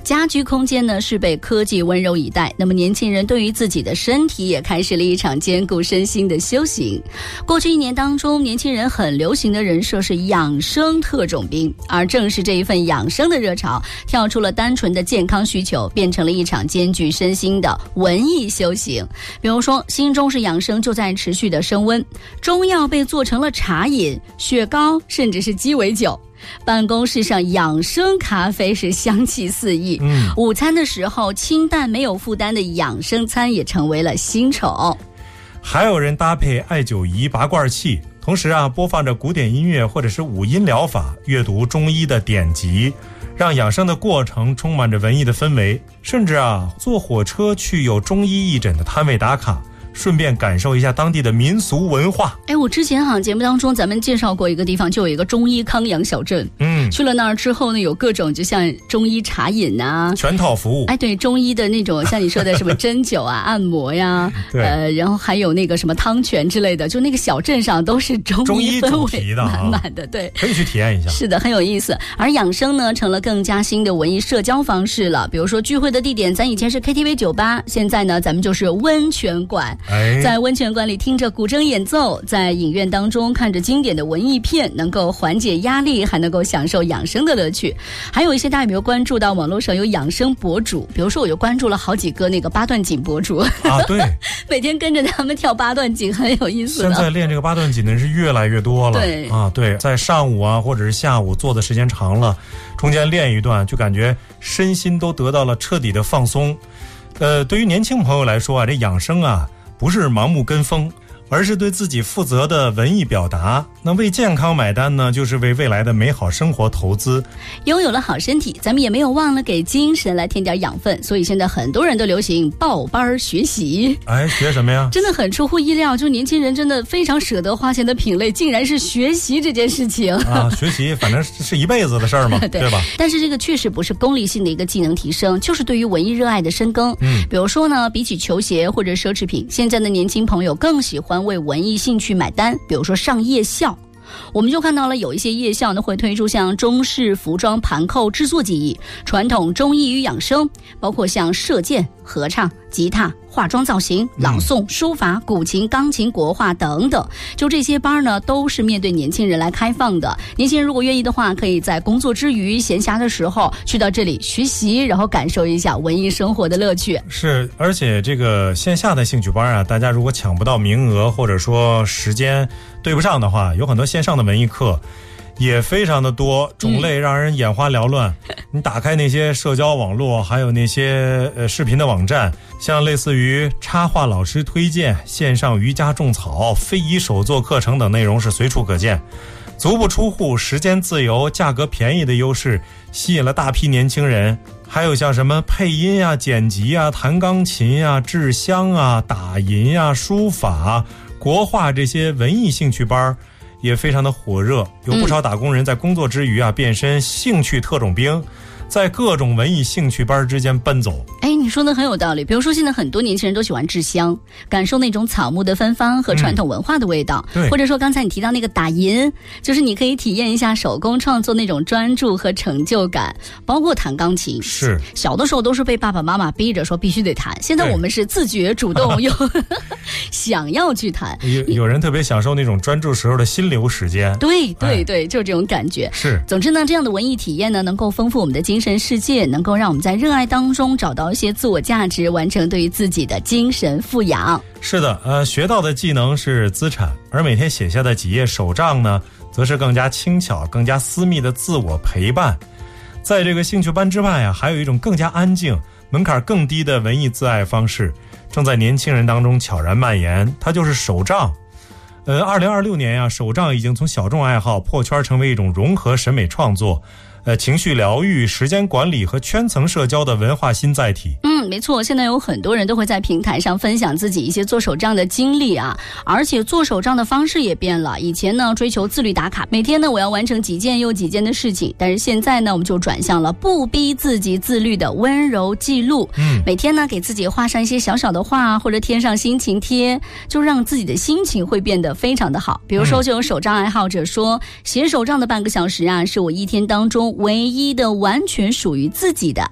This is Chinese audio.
家居空间呢是被科技温柔以待，那么年轻人对于自己的身体也开始了一场兼顾身心的修行。过去1年当中，年轻人很流行的人设是养生特种兵，而正是这一份养生的热潮，跳出了单纯的健康需求，变成了一场兼具身心的文艺修行。比如说，新中式养生就在持续的升温，中药被做成了茶饮、雪糕，甚至是鸡尾酒。办公室上养生咖啡是香气四溢，午餐的时候清淡没有负担的养生餐也成为了新宠。 还有人搭配艾灸仪、拔罐器，同时播放着古典音乐或者是五音疗法，阅读中医的典籍，让养生的过程充满着文艺的氛围。甚至坐火车去有中医义诊的摊位打卡，顺便感受一下当地的民俗文化。 我之前好像节目当中咱们介绍过一个地方，就有一个中医康养小镇。去了那儿之后呢，有各种就像中医茶饮啊， 全套服务。 对，中医的那种像你说的什么针灸啊、按摩呀，然后还有那个什么汤泉之类的，就那个小镇上都是中医氛围满满的，对， 可以去体验一下。 是的，很有意思。而养生呢，成了更加新的文艺社交方式了。比如说聚会的地点，咱以前是 KTV 酒吧，现在呢，咱们就是温泉馆。在温泉馆里听着古筝演奏，在影院当中看着经典的文艺片，能够缓解压力，还能够享受养生的乐趣。还有一些大家有没有关注到网络上有养生博主，比如说我就关注了好几个那个八段锦博主对， 每天跟着他们跳八段锦，很有意思的。 现在练这个八段锦的人是越来越多了。对，在上午或者是下午做的时间长了，中间练一段，就感觉身心都得到了彻底的放松。对于年轻朋友来说这养生不是盲目跟风，而是对自己负责的文艺表达。那为健康买单呢，就是为未来的美好生活投资。 拥有了好身体，咱们也没有忘了给精神来添点养分，所以现在很多人都流行报班学习。 学什么呀？ 真的很出乎意料，就年轻人真的非常舍得花钱的品类，竟然是学习这件事情学习反正是一辈子的事儿嘛对吧？ 但是这个确实不是功利性的一个技能提升，就是对于文艺热爱的深耕。比如说呢，比起球鞋或者奢侈品，现在的年轻朋友更喜欢为文艺兴趣买单，比如说上夜校。我们就看到了有一些夜校呢会推出像中式服装盘扣制作技艺、传统中医与养生，包括像射箭、合唱、吉他、化妆造型、朗诵、书法、古琴、钢琴、国画等等。就这些班呢都是面对年轻人来开放的，年轻人如果愿意的话，可以在工作之余闲暇的时候去到这里学习，然后感受一下文艺生活的乐趣。 是，而且这个线下的兴趣班大家如果抢不到名额，或者说时间对不上的话，有很多线上的文艺课也非常的多，种类让人眼花缭乱。你打开那些社交网络，还有那些视频的网站，像类似于插画老师推荐、线上瑜伽种草、非遗手作课程等内容是随处可见。足不出户、时间自由、价格便宜的优势吸引了大批年轻人。还有像什么配音剪辑弹钢琴制香打银书法、国画这些文艺兴趣班也非常的火热，有不少打工人在工作之余变身兴趣特种兵，在各种文艺兴趣班之间奔走。 你说的很有道理。比如说现在很多年轻人都喜欢制香，感受那种草木的芬芳和传统文化的味道。或者说刚才你提到那个打银，就是你可以体验一下手工创作那种专注和成就感。包括弹钢琴， 是小的时候都是被爸爸妈妈逼着说必须得弹，现在我们是自觉主动又想要去弹。 有人特别享受那种专注时候的心流时间。 对，就是这种感觉。 是， 总之呢，这样的文艺体验呢，能够丰富我们的精神世界，能够让我们在热爱当中找到一些自我价值，完成对于自己的精神富养。 是的，学到的技能是资产，而每天写下的几页手账呢，则是更加轻巧、更加私密的自我陪伴。在这个兴趣班之外还有一种更加安静、门槛更低的文艺自爱方式，正在年轻人当中悄然蔓延，它就是手账。2026年手账已经从小众爱好破圈成为一种融合审美创作、情绪疗愈、时间管理和圈层社交的文化新载体。 没错，现在有很多人都会在平台上分享自己一些做手账的经历而且做手账的方式也变了。以前呢追求自律打卡，每天呢我要完成几件又几件的事情，但是现在呢我们就转向了不逼自己自律的温柔记录。每天呢给自己画上一些小小的画，或者贴上心情贴，就让自己的心情会变得非常的好。比如说就有手账爱好者说，写手账的半个小时是我一天当中唯一的完全属于自己的